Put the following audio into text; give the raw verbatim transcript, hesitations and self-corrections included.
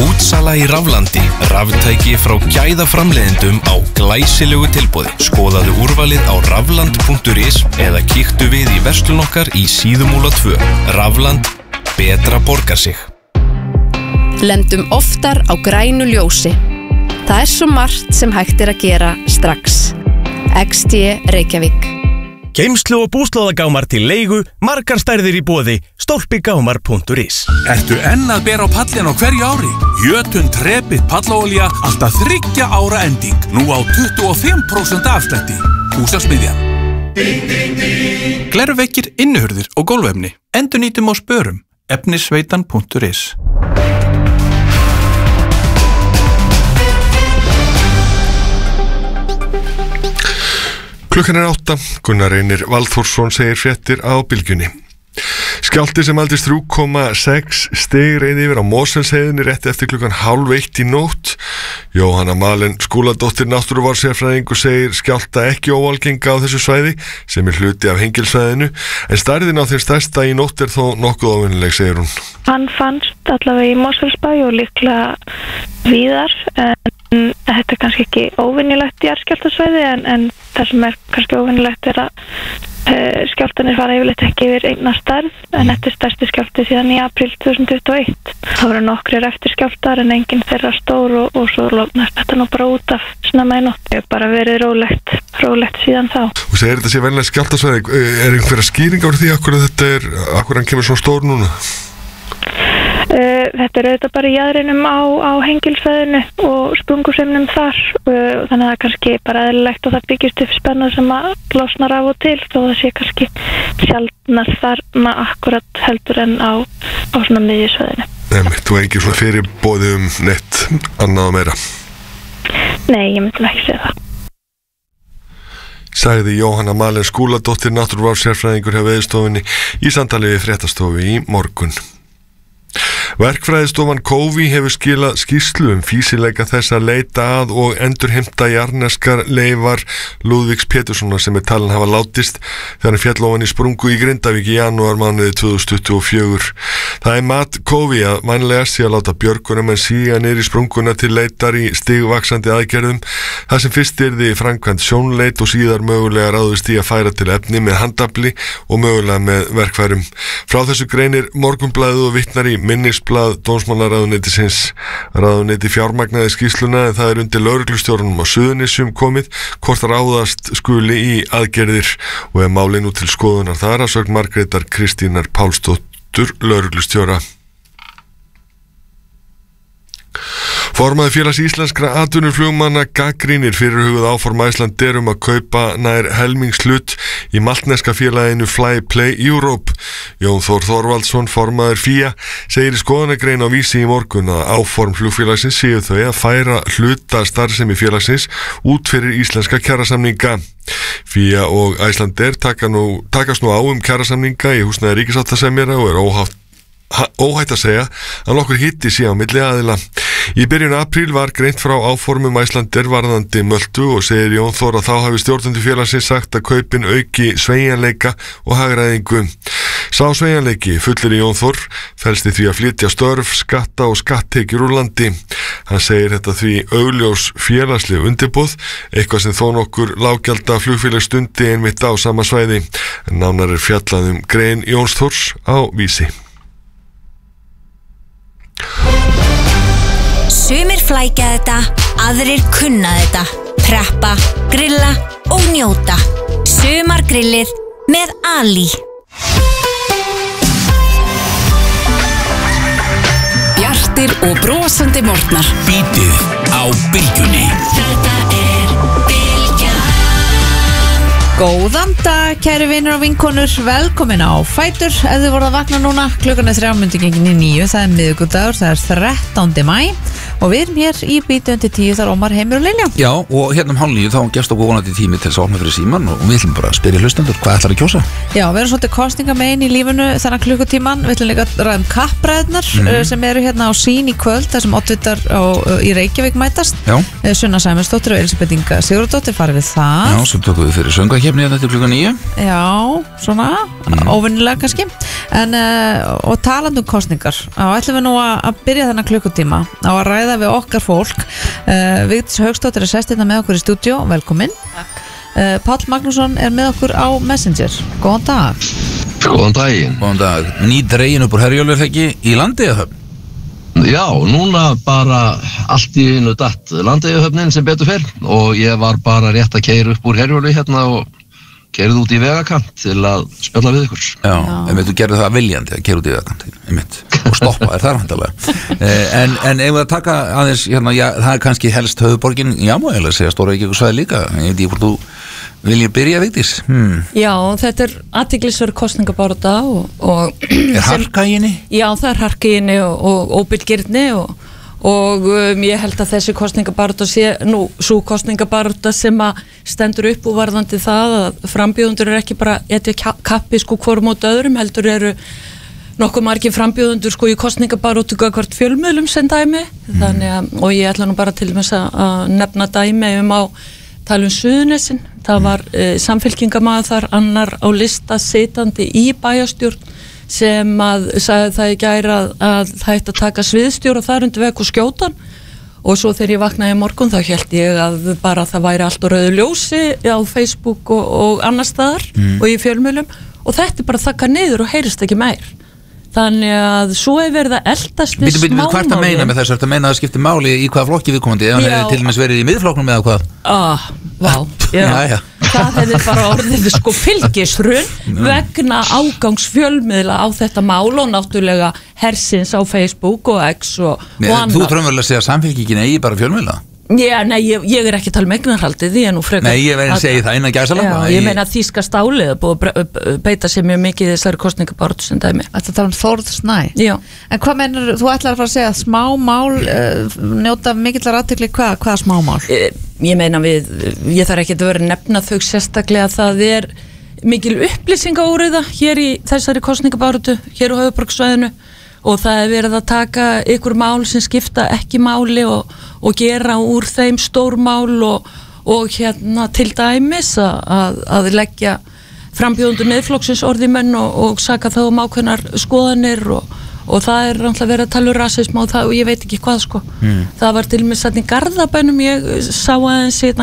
Útsala í Raflandi. Raftæki frá gæðaframleiðendum á glæsilegu tilboði. Skoðaðu úrvalið á rafland punktur is eða kíktu við í verslun okkar í Síðumúla tvö. Rafland, betra borgar sig. Lendum oftar á grænu ljósi. Það er svo margt sem hægt er að gera strax. X T Reykjavík. Geymslu og búslóðagámar til leigu, margar stærðir í boði, stólpigámar punktur is. Ertu enn að bera á pallin á hverju ári? Jötun Trebit pallaolía, alltaf þriggja ára ending. Nú á tuttugu og fimm prósent afslætti. Húsasmiðjan. Glerveggir, innyhurðir og gólfefni. Endurnýtum á spörum. efnisveitan punktur is. Klukkan er átta, Gunnar Reynir Valþórsson segir fréttir á Bylgjunni. Skjálfti sem mældist þrjú komma sex stig reið yfir á Mosfellsheiðinni rétt eftir klukkan hálf eitt í nótt. Jóhanna Malen Skúladóttir náttúruvárssérfræðingur segir skjálfta ekki óalgenga á þessu svæði sem er hluti af Hengilssvæðinu, en stærðin á þeim stærsta í nótt er þó nokkuð óvenjuleg, segir hún. Hann fannst allavega í Mosfellsbæ og líklega víðar, en þetta er kannski ekki óvenjulegt í jarðskjálftasvæði, en, en það sem er kannski óvenjulegt er að uh, skjálftanir fara yfirleitt ekki yfir einna stærð, en þetta er stærsti skjálfti síðan í apríl tvö þúsund tuttugu og eitt. Það voru nokkrir eftir skjálftar en enginn þeirra stór og, og svo lofnast þetta nú bara út af snemma í nótt. Það er bara verið rólegt, rólegt síðan þá. Og segir þetta sé venlega skjálftasvæði, er einhverja skýring á því akkur þetta er, akkur hann kemur svo stór núna? Uh, þetta er auðvitað bara í jaðrinum á, á Hengilssvæðinu og sprunguseimnum þar, uh, þannig að það er kannski bara eðlilegt og það byggist upp spenna sem að losnar af og til, þó það sé kannski sjaldnar þarna akkurat heldur en á, á svona miðjusvæðinu. Nei, þú er ekki svona fyrirboði um neitt annað og meira? Nei, ég myndi ekki segja það. Sagði Jóhanna Malen Skúladóttir náttúruvárssérfræðingur hjá Veðurstofunni í samtali við fréttastofu í morgun. Verkfræðistofan Kófi hefur skilað skýrslu um fýsileika þess að leita að og endurheimta jarðneskar leifar Lúðvíks Péturssonar sem er talin hafa látist þegar hann féll ofan í sprungu í Grindavík í janúar mánuði tvö þúsund tuttugu og fjögur. Það er mat Kófi að vænlega sé að láta björgunum en síga niður í sprunguna til leitar í stigvaxandi aðgerðum. Það sem fyrst yrði framkvæmt sjónleit og síðar mögulega ráðist í að færa til efni með handafli og mögulega með verkfærum. Frá þessu greinir Morgunblaðið og vitnar í minnisblað dómsmálaráðuneytisins. Ráðuneyti fjármagnaði skýrsluna en það er undir lögreglustjórunum á Suðurnesjum komið hvort ráðast skuli í aðgerðir og er málið nú til skoðunar þar að sögn Margrétar Kristínar Pálsdóttur lögreglustjóra. Formaður félags íslenskra atvinnuflugmanna gagnrýnir fyrirhugað áform Icelandair um að kaupa nær helmingslut í maltneska félaginu Flyplay Europe. Jón Þór Þorvaldsson, formaður F I A, segir í skoðanagrein á Vísi í morgun að áform flugfélagsins séu þau að færa hluta starfsemi félagsins út fyrir íslenska kjarasamninga. F I A og Icelandair taka nú, takast nú á um kjarasamninga í húsnæði ríkissáttasemjara og er óhátt Óhætt að segja að nokkur hitti sé á milli aðila. Í byrjun apríl var greint frá áformum Icelandair varðandi Möltu og segir Jón Þór að þá hafi stjórnendur félagsins sagt að kaupin auki sveigjanleika og hagræðingu. Sá sveigjanleiki, fullir í Jón Þór, felst í því að flytja störf, skatta og skatttekjur úr landi. Hann segir þetta því augljós félagsleg undirboð, eitthvað sem þó nokkur lággjalda flugfélag stundi einmitt á sama svæði. En nánar er fjallað um grein Jóns Þórs á Vísi. Sumir flækja þetta, aðrir kunna þetta. Preppa, grilla og njóta. Sumargrillið með Ali. Bjartir og brosandi morgnar. Bítið á Bylgjunni. Þetta er Bylgjan. Góðan dag, kæri vinur og vinkonur, velkomin á Fætur. Ef þið voruð að vakna núna, klukkan er þrjá mínútur gengin í níu, það er miðvikudagur, það er þrettándi maí og við erum hér í Bítu undir tíu, þar Ómar, Heimir og Lilja. Já, og hérna um hálf níu þá gefst okkur vonandi tími til þess að opna fyrir síman og við ætlum bara að spyrja hlustendur hvað ætlar að kjósa. Já, við erum svolítið kosningamein í lífinu þennan klukkutíman, við ætlum líka að ræða um kappræðnar mm. sem eru hérna á Sýn í kvöld, þar sem oddvitar í Reykjavík mætast. Sunna Sæmundsdóttir og Elísabet Inga Sigurðardóttir farið við það. Já, svo tökum við fyrir kefni þetta til klukkan níu. Já, svona, mm. óvinnilega kannski. En, uh, og talandi um kosningar, þá ætlum við nú að, að byrja þennan klukkutíma á að ræða við okkar fólk. uh, Vigdís Hauksdóttir er sest hérna með okkur í stúdíó, velkomin. Takk. uh, Páll Magnússon er með okkur á Messenger. Góðan dag. Góðan daginn. Góðan dag. Ný dregin upp úr Herjólfi er ekki í Landeyjahöfn? Já, núna bara allt í einu datt Landeyjahöfnin sem betur fyrr og ég var bara rétt að keyra upp úr Herjólfi hérna og keyrði út í vegakant til að spjalla við ykkur. Já, einmitt, þú gerði það viljandi að keyra út í vegakant, einmitt, og stoppa er það vantarlega. En, en ef við að taka aðeins, hérna, já, það er kannski helst höfuborgin, já, má ég að segja Stóra Reykjavík svæði líka, ég veit ekki hvort þú viljið byrja, Vigdís? Hmm. Já, þetta er athyglisverð kosningabarátta og, og er harka í henni? Já, það er harka í henni og, og óbilgirni og og um, ég held að þessi kosningabarátta sé nú svo kosningabarátta sem að stendur upp og varðandi það að frambjóðundur eru ekki bara etja kappi sko hvorum át öðrum, heldur eru nokkuð margir frambjóðundur sko í kosningabaráttu gagnvart fjölmiðlum sem dæmi. Mm. Þannig að, og ég ætla nú bara til þess að nefna dæmi um á tala um Suðurnesin. Það var uh, samfylkingamaður þar, annar á lista sitandi í bæjarstjórn sem að sagði það í gær að, að það ætti að taka sviðstjóra þar undir veg og skjótan og svo þegar ég vaknaði í morgun þá hélt ég að bara það væri allt á rauðu ljósi á Facebook og, og annar staðar mm. og í fjölmiðlum og þetta er bara þakka niður og heyrist ekki meir. Þannig að svo er verið að eldast við smámáli. Hvað er það að meina með þess? Er það að meina að það skiptir máli í hvaða flokki viðkomandi? Ef hann hefði til dæmis verið í miðflokknum eða hvað? Ah, vá, já. já, já. Það hefði bara orðið sko fylgishrun vegna ágangs fjölmiðla á þetta mál og náttúrulega hersins á Facebook og X og, og annað. Þú trúum vel að segja að samfylkingin eigi bara fjölmiðla? Já, nei, ég, ég er ekki að tala um eignarhaldið, ég er nú frekar. Nei, ég verði að segja það innan gæsalappa. Já, ég meina að þýska stálið er búið að beita sér mjög mikið í þessari kosningabaráttu sem dæmi. Þetta tala um Þórð Snæ. Já. En hvað meinar, þú ætlar að fara að segja að smá mál uh, njóta mikillar athygli, hvað, hvað smá mál? Ég, ég meina við, ég þarf ekki að vera nefna þau sérstaklega að það er mikil upplýsingaóreiða hér í þessari kosningabaráttu, hér á höfuðborgarsvæðinu. Og það er verið að taka ykkur mál sem skipta ekki máli og, og gera úr þeim stór mál og, og hérna til dæmis að, að leggja frambjóðundur miðflokksins orði menn og, og saka þá um ákveðnar skoðanir og, og það er náttúrulega verið að tala um rasisma og, það, og ég veit ekki hvað sko. Mm. Það var til og með satt í Garðabænum, ég sá aðeins